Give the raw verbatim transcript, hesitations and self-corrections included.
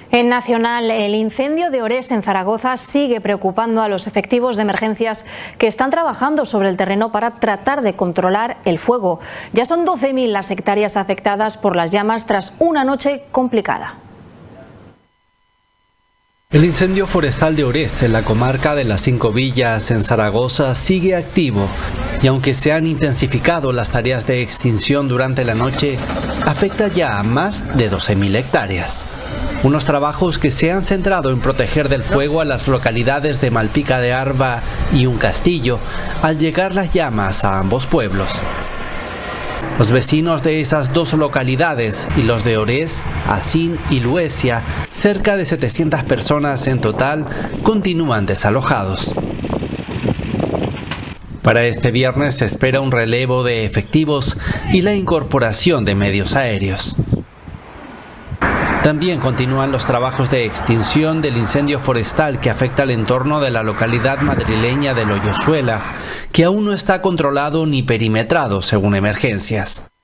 En Nacional, el incendio de Orés en Zaragoza sigue preocupando a los efectivos de emergencias que están trabajando sobre el terreno para tratar de controlar el fuego. Ya son doce mil las hectáreas afectadas por las llamas tras una noche complicada. El incendio forestal de Orés, en la comarca de las Cinco Villas, en Zaragoza, sigue activo y aunque se han intensificado las tareas de extinción durante la noche, afecta ya a más de doce mil hectáreas. Unos trabajos que se han centrado en proteger del fuego a las localidades de Malpica de Arba y Un Castillo, al llegar las llamas a ambos pueblos. Los vecinos de esas dos localidades y los de Orés, Asín y Luesia, cerca de setecientas personas en total, continúan desalojados. Para este viernes se espera un relevo de efectivos y la incorporación de medios aéreos. También continúan los trabajos de extinción del incendio forestal que afecta al entorno de la localidad madrileña de Loyozuela, que aún no está controlado ni perimetrado según Emergencias.